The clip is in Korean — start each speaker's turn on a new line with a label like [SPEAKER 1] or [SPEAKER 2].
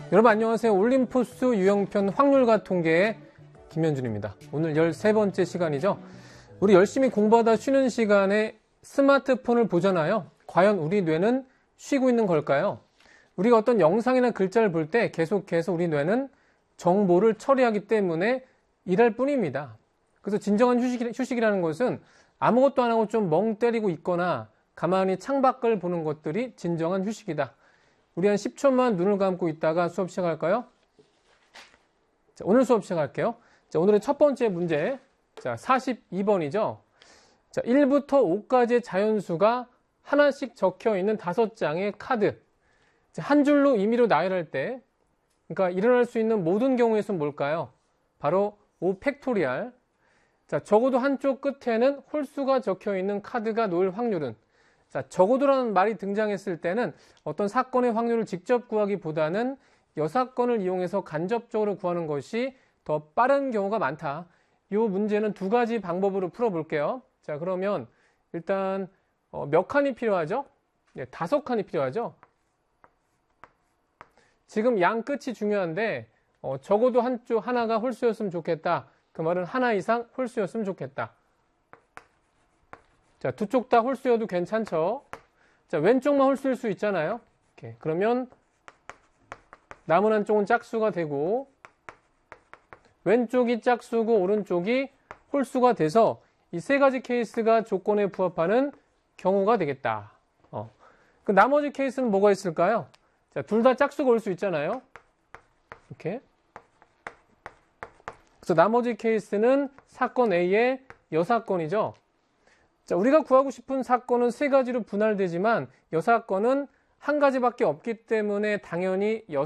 [SPEAKER 1] 여러분 안녕하세요. 올림포스 유형편 확률과 통계의 김현준입니다. 오늘 13번째 시간이죠. 우리 열심히 공부하다 쉬는 시간에 스마트폰을 보잖아요. 과연 우리 뇌는 쉬고 있는 걸까요? 우리가 어떤 영상이나 글자를 볼 때 계속해서 우리 뇌는 정보를 처리하기 때문에 일할 뿐입니다. 그래서 진정한 휴식이라는 것은 아무것도 안 하고 좀 멍 때리고 있거나 가만히 창밖을 보는 것들이 진정한 휴식이다. 우리 한 10초만 눈을 감고 있다가 수업 시작할까요? 자, 오늘 수업 시작할게요. 자, 오늘의 첫 번째 문제. 자, 42번이죠. 자, 1부터 5까지의 자연수가 하나씩 적혀 있는 5장의 카드. 자, 한 줄로 임의로 나열할 때, 그러니까 일어날 수 있는 모든 경우의 수는 뭘까요? 바로 5팩토리알. 자, 적어도 한쪽 끝에는 홀수가 적혀 있는 카드가 놓일 확률은, 자, 적어도라는 말이 등장했을 때는 어떤 사건의 확률을 직접 구하기보다는 여사건을 이용해서 간접적으로 구하는 것이 더 빠른 경우가 많다. 이 문제는 두 가지 방법으로 풀어볼게요. 자, 그러면 일단 몇 칸이 필요하죠? 네, 5칸이 필요하죠? 지금 양 끝이 중요한데 적어도 하나가 홀수였으면 좋겠다. 그 말은 하나 이상 홀수였으면 좋겠다. 자, 두 쪽 다 홀수여도 괜찮죠? 자, 왼쪽만 홀수일 수 있잖아요. 이렇게. 그러면 남은 한쪽은 짝수가 되고 왼쪽이 짝수고 오른쪽이 홀수가 돼서 이 세 가지 케이스가 조건에 부합하는 경우가 되겠다. 그 나머지 케이스는 뭐가 있을까요? 자, 둘 다 짝수가 올 수 있잖아요. 이렇게. 그래서 나머지 케이스는 사건 A의 여사건이죠. 자, 우리가 구하고 싶은 사건은 세 가지로 분할되지만 여사건은 한 가지밖에 없기 때문에 당연히